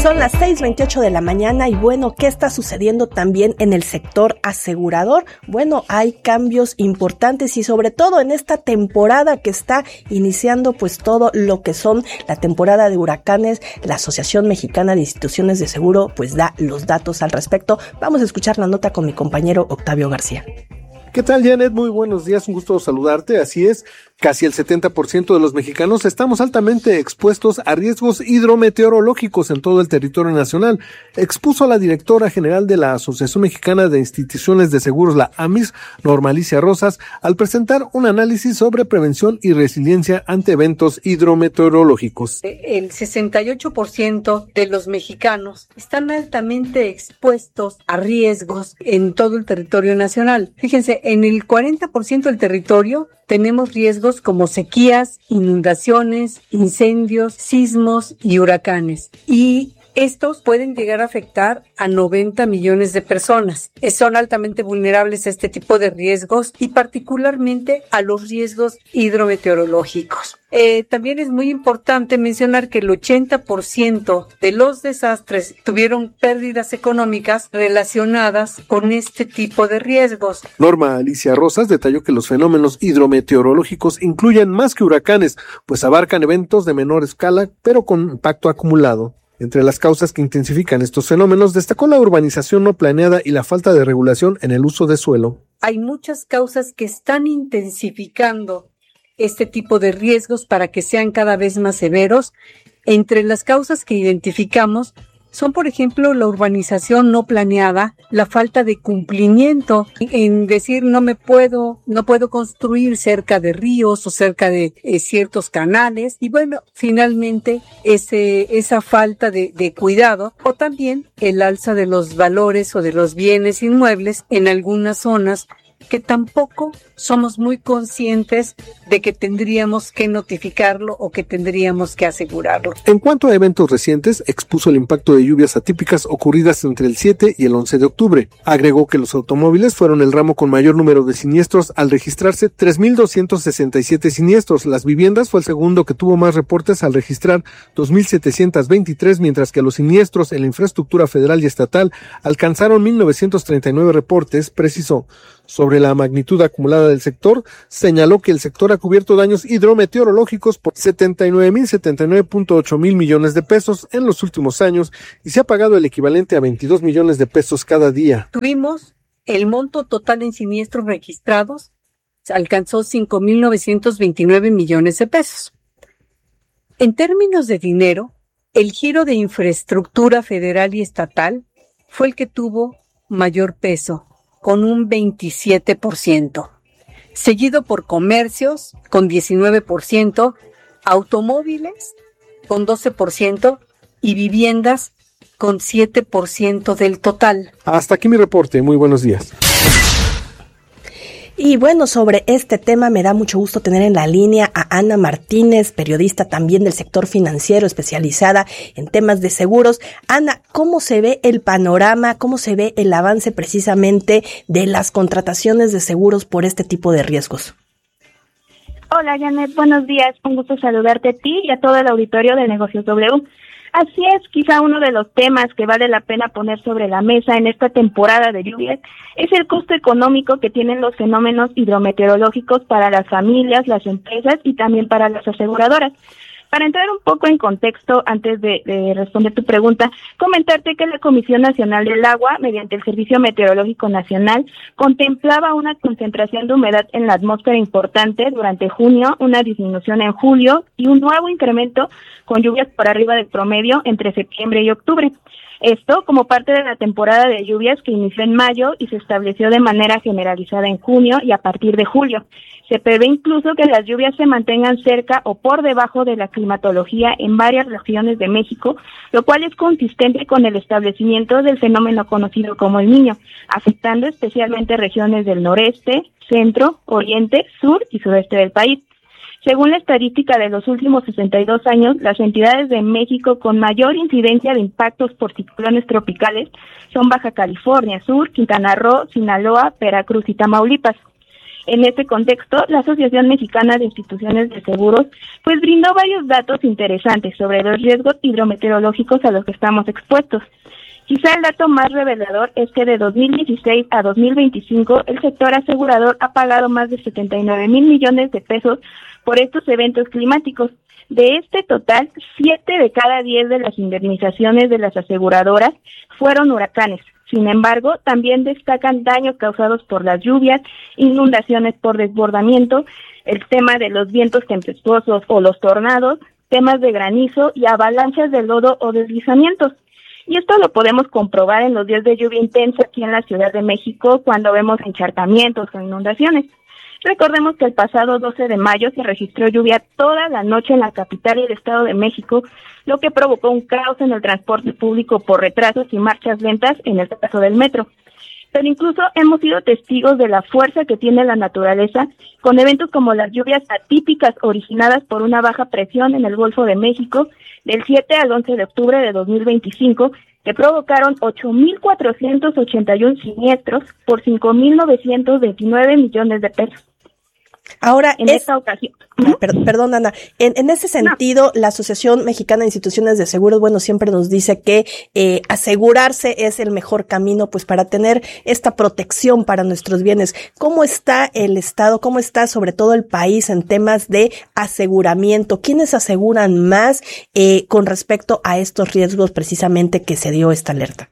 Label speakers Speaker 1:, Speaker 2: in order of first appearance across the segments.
Speaker 1: Son las 6:28 de la mañana y bueno, ¿qué está sucediendo también en el sector asegurador? Bueno, hay cambios importantes y sobre todo en esta temporada que está iniciando pues todo lo que son la temporada de huracanes. La Asociación Mexicana de Instituciones de Seguro pues da los datos al respecto. Vamos a escuchar la nota con mi compañero Octavio García.
Speaker 2: ¿Qué tal, Janet? Muy buenos días, un gusto saludarte. Así es, casi el 70% de los mexicanos estamos altamente expuestos a riesgos hidrometeorológicos en todo el territorio nacional, expuso la directora general de la Asociación Mexicana de Instituciones de Seguros, la AMIS, Norma Alicia Rosas, al presentar un análisis sobre prevención y resiliencia ante eventos hidrometeorológicos.
Speaker 3: El 68% de los mexicanos están altamente expuestos a riesgos en todo el territorio nacional. Fíjense, en el 40% del territorio tenemos riesgos como sequías, inundaciones, incendios, sismos y huracanes. Y estos pueden llegar a afectar a 90 millones de personas. Son altamente vulnerables a este tipo de riesgos y particularmente a los riesgos hidrometeorológicos. También es muy importante mencionar que el 80% de los desastres tuvieron pérdidas económicas relacionadas con este tipo de riesgos.
Speaker 2: Norma Alicia Rosas detalló que los fenómenos hidrometeorológicos incluyen más que huracanes, pues abarcan eventos de menor escala, pero con impacto acumulado. Entre las causas que intensifican estos fenómenos destacó la urbanización no planeada y la falta de regulación en el uso de suelo.
Speaker 3: Hay muchas causas que están intensificando este tipo de riesgos para que sean cada vez más severos. Entre las causas que identificamos son, por ejemplo, la urbanización no planeada, la falta de cumplimiento en decir no puedo construir cerca de ríos o cerca de ciertos canales. Y bueno, finalmente esa falta de cuidado, o también el alza de los valores o de los bienes inmuebles en algunas zonas que tampoco somos muy conscientes de que tendríamos que notificarlo o que tendríamos que asegurarlo.
Speaker 2: En cuanto a eventos recientes, expuso el impacto de lluvias atípicas ocurridas entre el 7 y el 11 de octubre. Agregó que los automóviles fueron el ramo con mayor número de siniestros al registrarse 3,267 siniestros. Las viviendas fue el segundo que tuvo más reportes al registrar 2,723, mientras que los siniestros en la infraestructura federal y estatal alcanzaron 1,939 reportes, precisó. Sobre la magnitud acumulada del sector, señaló que el sector ha cubierto daños hidrometeorológicos por 79,079.8 mil millones de pesos en los últimos años y se ha pagado el equivalente a 22 millones de pesos cada día.
Speaker 3: Tuvimos el monto total en siniestros registrados, alcanzó 5,929 millones de pesos. En términos de dinero, el giro de infraestructura federal y estatal fue el que tuvo mayor peso, con un 27%, seguido por comercios con 19%, automóviles con 12% y viviendas con 7% del total.
Speaker 2: Hasta aquí mi reporte, muy buenos días.
Speaker 1: Y bueno, sobre este tema me da mucho gusto tener en la línea a Ana Martínez, periodista también del sector financiero, especializada en temas de seguros. Ana, ¿cómo se ve el panorama? ¿Cómo se ve el avance precisamente de las contrataciones de seguros por este tipo de riesgos?
Speaker 4: Hola, Janet, buenos días. Un gusto saludarte a ti y a todo el auditorio de Negocios W. Así es, quizá uno de los temas que vale la pena poner sobre la mesa en esta temporada de lluvias es el costo económico que tienen los fenómenos hidrometeorológicos para las familias, las empresas y también para las aseguradoras. Para entrar un poco en contexto, antes de responder tu pregunta, comentarte que la Comisión Nacional del Agua, mediante el Servicio Meteorológico Nacional, contemplaba una concentración de humedad en la atmósfera importante durante junio, una disminución en julio y un nuevo incremento con lluvias por arriba del promedio entre septiembre y octubre. Esto como parte de la temporada de lluvias que inició en mayo y se estableció de manera generalizada en junio y a partir de julio. Se prevé incluso que las lluvias se mantengan cerca o por debajo de la climatología en varias regiones de México, lo cual es consistente con el establecimiento del fenómeno conocido como El Niño, afectando especialmente regiones del noreste, centro, oriente, sur y sureste del país. Según la estadística de los últimos 62 años, las entidades de México con mayor incidencia de impactos por ciclones tropicales son Baja California Sur, Quintana Roo, Sinaloa, Veracruz y Tamaulipas. En este contexto, la Asociación Mexicana de Instituciones de Seguros pues brindó varios datos interesantes sobre los riesgos hidrometeorológicos a los que estamos expuestos. Quizá el dato más revelador es que de 2016 a 2025 el sector asegurador ha pagado más de 79,000 millones de pesos por estos eventos climáticos. De este total, 7 de cada 10 de las indemnizaciones de las aseguradoras fueron huracanes. Sin embargo, también destacan daños causados por las lluvias, inundaciones por desbordamiento, el tema de los vientos tempestuosos o los tornados, temas de granizo y avalanchas de lodo o deslizamientos. Y esto lo podemos comprobar en los días de lluvia intensa aquí en la Ciudad de México cuando vemos encharcamientos o inundaciones. Recordemos que el pasado 12 de mayo se registró lluvia toda la noche en la capital y el Estado de México, lo que provocó un caos en el transporte público por retrasos y marchas lentas en el caso del metro. Pero incluso hemos sido testigos de la fuerza que tiene la naturaleza con eventos como las lluvias atípicas originadas por una baja presión en el Golfo de México del 7 al 11 de octubre de 2025, que provocaron 8,481 siniestros por 5,929 millones de pesos.
Speaker 1: Ahora,
Speaker 4: en esta ocasión.
Speaker 1: Perdón, Ana. En ese sentido, la Asociación Mexicana de Instituciones de Seguros, bueno, siempre nos dice que asegurarse es el mejor camino, pues, para tener esta protección para nuestros bienes. ¿Cómo está el Estado? ¿Cómo está, sobre todo, el país en temas de aseguramiento? ¿Quiénes aseguran más con respecto a estos riesgos, precisamente, que se dio esta alerta?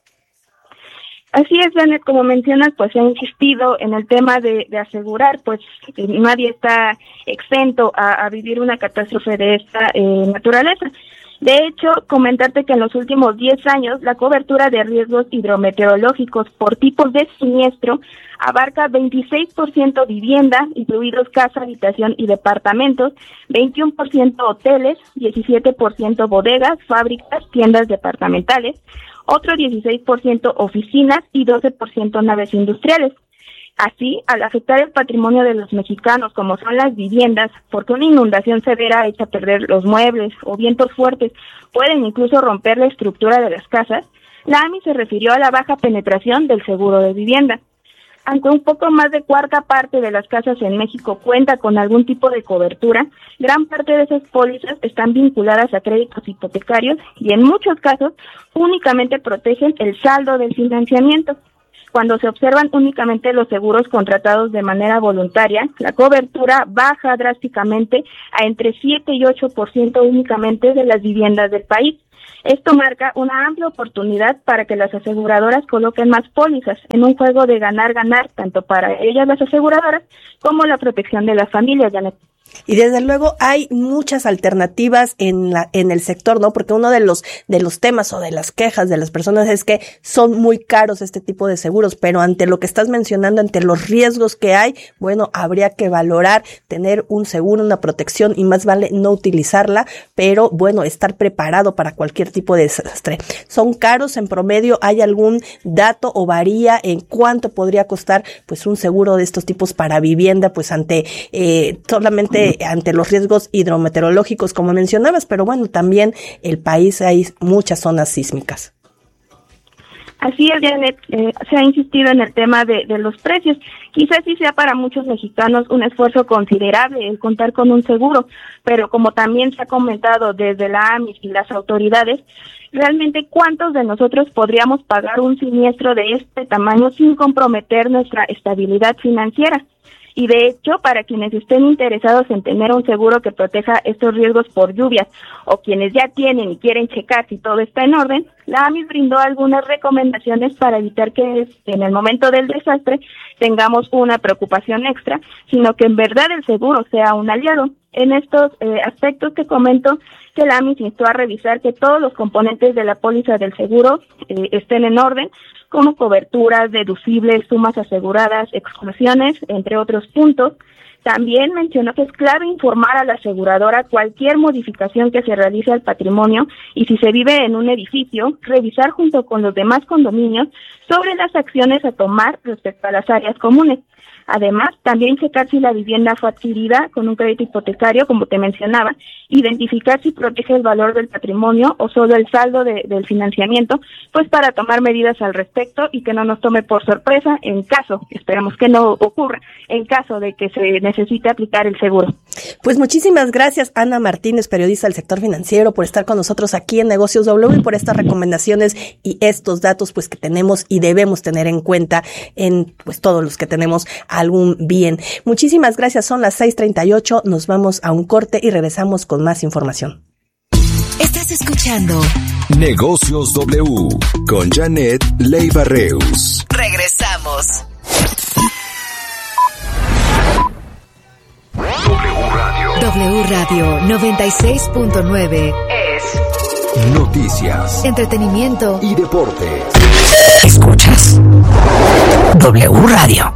Speaker 4: Así es, Janet, como mencionas, pues se ha insistido en el tema de asegurar, pues nadie está exento a vivir una catástrofe de esta naturaleza. De hecho, comentarte que en los últimos 10 años la cobertura de riesgos hidrometeorológicos por tipos de siniestro abarca 26% vivienda, incluidos casa, habitación y departamentos, 21% hoteles, 17% bodegas, fábricas, tiendas departamentales, otro 16% oficinas y 12% naves industriales. Así, al afectar el patrimonio de los mexicanos, como son las viviendas, porque una inundación severa echa a perder los muebles o vientos fuertes pueden incluso romper la estructura de las casas, la AMI se refirió a la baja penetración del seguro de vivienda. Aunque un poco más de cuarta parte de las casas en México cuenta con algún tipo de cobertura, gran parte de esas pólizas están vinculadas a créditos hipotecarios y en muchos casos únicamente protegen el saldo del financiamiento. Cuando se observan únicamente los seguros contratados de manera voluntaria, la cobertura baja drásticamente a entre 7 y 8% únicamente de las viviendas del país. Esto marca una amplia oportunidad para que las aseguradoras coloquen más pólizas en un juego de ganar-ganar, tanto para ellas las aseguradoras como la protección de las familias, Janet.
Speaker 1: Y desde luego hay muchas alternativas en el sector, ¿no? Porque uno de los temas o de las quejas de las personas es que son muy caros este tipo de seguros, pero ante lo que estás mencionando, ante los riesgos que hay, bueno, habría que valorar tener un seguro, una protección y más vale no utilizarla, pero bueno, estar preparado para cualquier tipo de desastre. ¿Son caros en promedio? ¿Hay algún dato o varía en cuánto podría costar pues un seguro de estos tipos para vivienda, pues solamente ante los riesgos hidrometeorológicos, como mencionabas, pero bueno, también el país hay muchas zonas sísmicas?
Speaker 4: Así es, Janet, se ha insistido en el tema de los precios. Quizás sí sea para muchos mexicanos un esfuerzo considerable el contar con un seguro, pero como también se ha comentado desde la AMIS y las autoridades, realmente ¿cuántos de nosotros podríamos pagar un siniestro de este tamaño sin comprometer nuestra estabilidad financiera? Y de hecho, para quienes estén interesados en tener un seguro que proteja estos riesgos por lluvias o quienes ya tienen y quieren checar si todo está en orden, la AMIS brindó algunas recomendaciones para evitar que en el momento del desastre tengamos una preocupación extra, sino que en verdad el seguro sea un aliado. En estos aspectos que comento, que la AMIS instó a revisar que todos los componentes de la póliza del seguro estén en orden, como coberturas, deducibles, sumas aseguradas, exclusiones, entre otros puntos. También mencionó que es clave informar a la aseguradora cualquier modificación que se realice al patrimonio y si se vive en un edificio, revisar junto con los demás condominios sobre las acciones a tomar respecto a las áreas comunes. Además, también checar si la vivienda fue adquirida con un crédito hipotecario, como te mencionaba, identificar si protege el valor del patrimonio o solo el saldo del financiamiento, pues para tomar medidas al respecto. respecto y que no nos tome por sorpresa en caso, esperamos que no ocurra, en caso de que se necesite aplicar el seguro.
Speaker 1: Pues muchísimas gracias, Ana Martínez, periodista del sector financiero, por estar con nosotros aquí en Negocios W y por estas recomendaciones y estos datos pues que tenemos y debemos tener en cuenta en pues todos los que tenemos algún bien. Muchísimas gracias, son las 6:38, nos vamos a un corte y regresamos con más información.
Speaker 5: Estás escuchando
Speaker 6: Negocios W con Janet Leiva Reus.
Speaker 5: Regresamos. W Radio 96.9 es
Speaker 6: noticias,
Speaker 5: entretenimiento
Speaker 6: y deportes.
Speaker 5: Escuchas W Radio.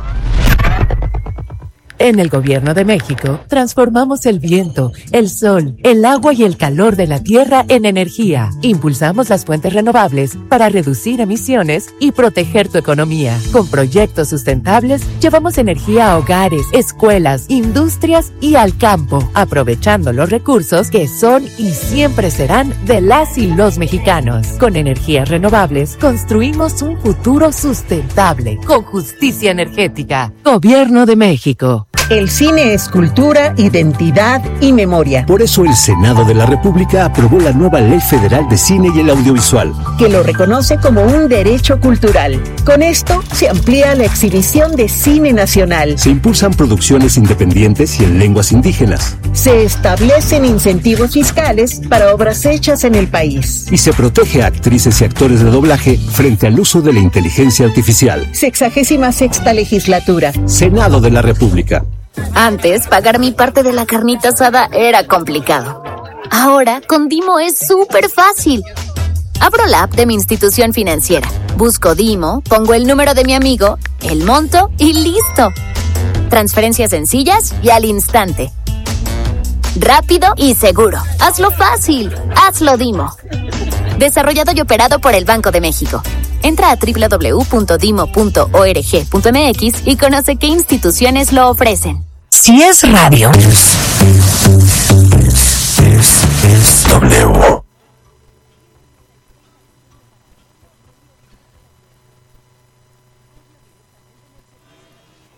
Speaker 5: En el Gobierno de México, transformamos el viento, el sol, el agua y el calor de la tierra en energía. Impulsamos las fuentes renovables para reducir emisiones y proteger tu economía. Con proyectos sustentables, llevamos energía a hogares, escuelas, industrias y al campo, aprovechando los recursos que son y siempre serán de las y los mexicanos. Con energías renovables, construimos un futuro sustentable, con justicia energética. Gobierno de México.
Speaker 7: El cine es cultura, identidad y memoria.
Speaker 8: Por eso el Senado de la República aprobó la nueva Ley Federal de Cine y el Audiovisual,
Speaker 7: que lo reconoce como un derecho cultural. Con esto se amplía la exhibición de cine nacional.
Speaker 8: Se impulsan producciones independientes y en lenguas indígenas.
Speaker 7: Se establecen incentivos fiscales para obras hechas en el país.
Speaker 8: Y se protege a actrices y actores de doblaje frente al uso de la inteligencia artificial.
Speaker 7: 66ª legislatura.
Speaker 8: Senado de la República.
Speaker 9: Antes, pagar mi parte de la carnita asada era complicado. Ahora, con Dimo es súper fácil. Abro la app de mi institución financiera, busco Dimo, pongo el número de mi amigo, el monto y ¡listo! Transferencias sencillas y al instante. Rápido y seguro. Hazlo fácil. Hazlo Dimo. Desarrollado y operado por el Banco de México. Entra a www.dimo.org.mx y conoce qué instituciones lo ofrecen.
Speaker 5: Si es radio,